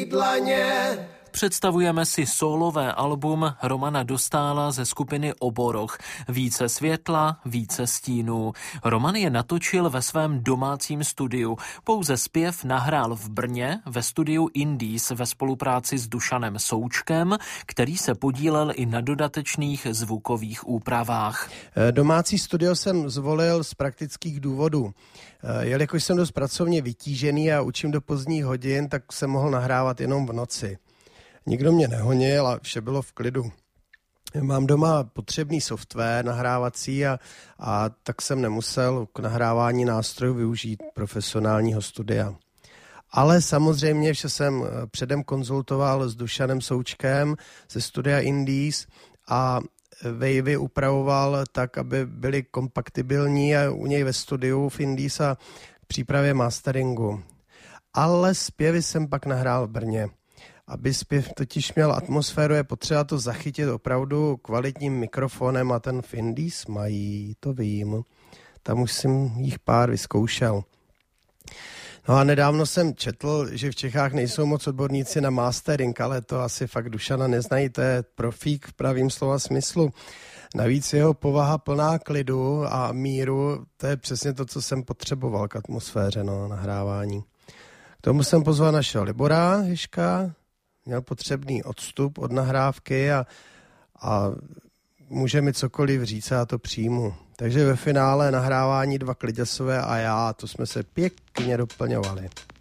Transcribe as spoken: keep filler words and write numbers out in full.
svý dlaně. Představujeme si sólové album Romana Dostála ze skupiny Oboroch. Více světla, více stínů. Roman je natočil ve svém domácím studiu. Pouze zpěv nahrál v Brně ve studiu Indies ve spolupráci s Dušanem Součkem, který se podílel i na dodatečných zvukových úpravách. Domácí studio jsem zvolil z praktických důvodů. Jelikož jsem dost pracovně vytížený a učím do pozdních hodin, tak jsem mohl nahrávat jenom v noci. Nikdo mě nehonil a vše bylo v klidu. Mám doma potřebný software nahrávací a, a tak jsem nemusel k nahrávání nástrojů využít profesionálního studia. Ale samozřejmě vše jsem předem konzultoval s Dušanem Součkem ze studia Indies a wavy upravoval tak, aby byly kompatibilní a u něj ve studiu v Indies a k přípravě masteringu. Ale zpěvy jsem pak nahrál v Brně. Aby zpěv totiž měl atmosféru, je potřeba to zachytit opravdu kvalitním mikrofonem a ten v Indies mají, to vím. Tam už jsem jich pár vyzkoušel. No a nedávno jsem četl, že v Čechách nejsou moc odborníci na mastering, ale to asi fakt Dušana neznají, to je profík v pravým slova smyslu. Navíc jeho povaha plná klidu a míru, to je přesně to, co jsem potřeboval k atmosféře, no, nahrávání. K tomu jsem pozval našeho Libora Hiška, měl potřebný odstup od nahrávky a, a může mi cokoliv říct, já to přijmu. Takže ve finále nahrávání dva kliděsové a já, to jsme se pěkně doplňovali.